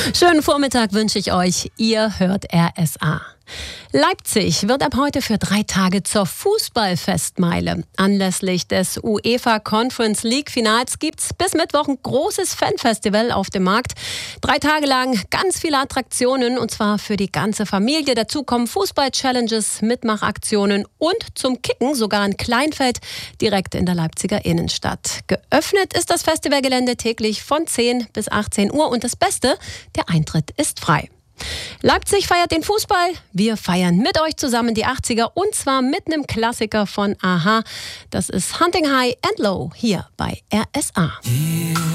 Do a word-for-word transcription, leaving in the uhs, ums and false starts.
Schönen Vormittag wünsche ich euch. Ihr hört R S A. Leipzig wird ab heute für drei Tage zur Fußballfestmeile. Anlässlich des UEFA Conference League Finals gibt's bis Mittwoch ein großes Fanfestival auf dem Markt. Drei Tage lang ganz viele Attraktionen und zwar für die ganze Familie. Dazu kommen Fußball-Challenges, Mitmachaktionen und zum Kicken sogar ein Kleinfeld direkt in der Leipziger Innenstadt. Geöffnet ist das Festivalgelände täglich von zehn bis achtzehn Uhr und das Beste, der Eintritt ist frei. Leipzig feiert den Fußball. Wir feiern mit euch zusammen die achtziger und zwar mit einem Klassiker von a-ha. Das ist Hunting High and Low hier bei R S A.